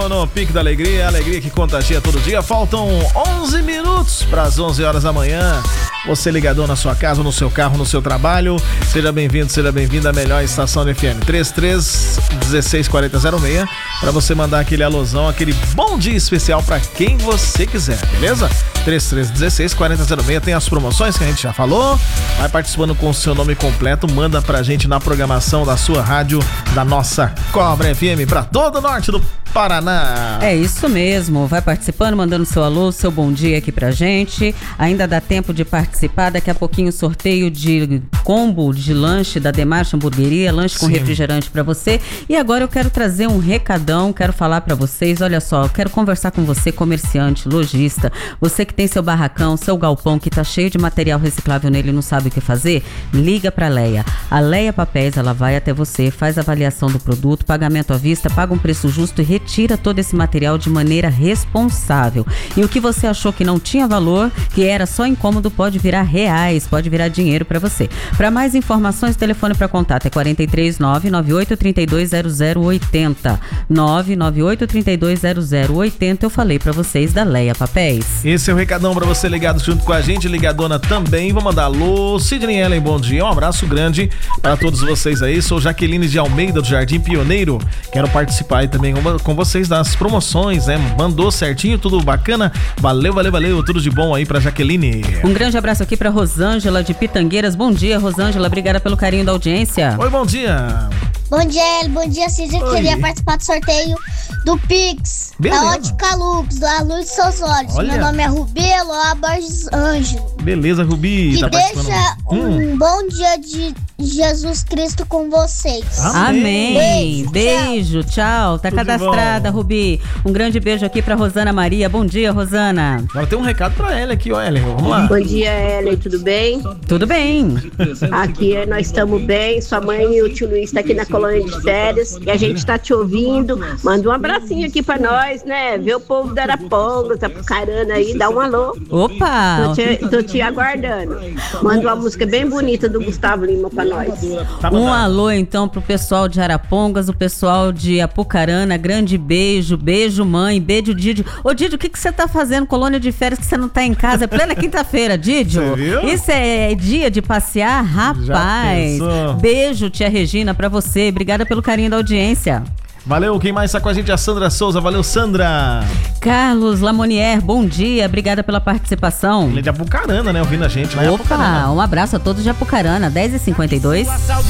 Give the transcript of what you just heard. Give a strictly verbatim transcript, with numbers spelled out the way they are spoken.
No Pique da Alegria, a alegria que contagia todo dia. Faltam onze minutos para as onze horas da manhã. Você ligador na sua casa, no seu carro, no seu trabalho. Seja bem-vindo, seja bem-vinda à melhor estação de F M. três três um seis quatro zero zero seis para você mandar aquele alusão, aquele bom dia especial para quem você quiser, beleza? três três um seis quatro zero zero seis. Tem as promoções que a gente já falou. Vai participando com o seu nome completo. Manda pra gente na programação da sua rádio, da nossa Cobra F M para todo o norte do Paraná. É isso mesmo, vai participando, mandando seu alô, seu bom dia aqui pra gente. Ainda dá tempo de participar, daqui a pouquinho sorteio de combo de lanche da Demarche Hamburgueria, lanche com Sim. refrigerante pra você. E agora eu quero trazer um recadão, quero falar pra vocês, olha só, eu quero conversar com você, comerciante, lojista, você que tem seu barracão, seu galpão que tá cheio de material reciclável nele e não sabe o que fazer, liga pra Leia. A Leia Papéis, ela vai até você, faz a avaliação do produto, pagamento à vista, paga um preço justo e retira todo esse material de maneira responsável. E o que você achou que não tinha valor, que era só incômodo, pode virar reais, pode virar dinheiro para você. Para mais informações, telefone para contato é quarenta e três, nove nove oito, trinta e dois zero zero oitenta. nove nove oito, trinta e dois zero zero oitenta. Eu falei para vocês da Leia Papéis. Esse é o recadão para você ligado junto com a gente, ligadona também. Vou mandar alô, Sidney Ellen, bom dia, um abraço grande para todos vocês aí. Sou Jaqueline de Almeida do Jardim Pioneiro. Quero participar aí também com vocês das promoções, né? Mandou certinho, tudo bacana. Valeu, valeu, valeu. Tudo de bom aí pra Jaqueline. Um grande abraço aqui pra Rosângela de Pitangueiras. Bom dia, Rosângela. Obrigada pelo carinho da audiência. Oi, bom dia. Bom dia, Eli. Bom dia, Cid. Eu queria participar do sorteio do Pix. Beleza. Da Ótica Lux, da Luz de Seus Olhos. Olha. Meu nome é Rubi Eloá Borges Ângelo. Beleza, Rubi. E tá deixa um hum. bom dia de Jesus Cristo com vocês. Amém. Beijo, beijo tchau. tchau. Tá Tudo cadastrada, Rubi. Um grande beijo aqui pra Rosana Maria. Bom dia, Rosana. Agora tem um recado pra ela aqui, ó, Ellen. Vamos lá. Bom dia, Ellen. Tudo bem? Tudo bem. Aqui nós estamos bem. Sua mãe e o tio Luiz estão aqui na colônia de férias. E a gente tá te ouvindo. Manda um abracinho aqui pra nós, né? Vê o povo da Arapongas, tá Apucarana aí. Dá um alô. Opa. Tô te, tô te aguardando. Manda uma música bem bonita do Gustavo Lima pra nós. Um alô então pro pessoal de Arapongas, o pessoal de Apucarana, grande beijo, beijo mãe, beijo Didio. Ô Didio, o que que você tá fazendo colônia de férias que você não tá em casa? É plena quinta-feira, Didio. Você viu? Isso é dia de passear? Rapaz. Beijo, tia Regina, pra você. Obrigada pelo carinho da audiência. Valeu, quem mais está com a gente? A Sandra Souza, valeu, Sandra. Carlos Lamonier, bom dia, obrigada pela participação. Ele é de Apucarana, né, ouvindo a gente lá. Opa, um abraço a todos de Apucarana, dez e cinquenta e dois.